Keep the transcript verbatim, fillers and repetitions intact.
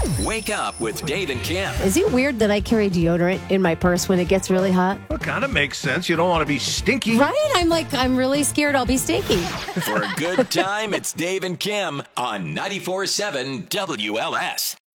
Wake up with Dave and Kim. Is it weird that I carry deodorant in my purse when it gets really hot? Well, kind of makes sense. You don't want to be stinky. Right? I'm like, I'm really scared I'll be stinky. For a good time, it's Dave and Kim on ninety-four point seven W L S.